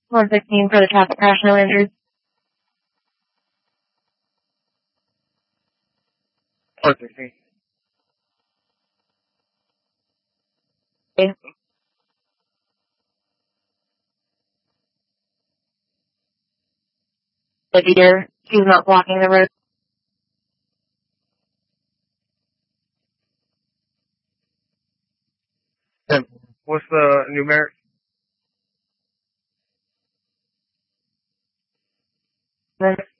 116 for the traffic crash, no injuries. 116. Okay. The deer, she's not blocking the road. What's the numeric? Then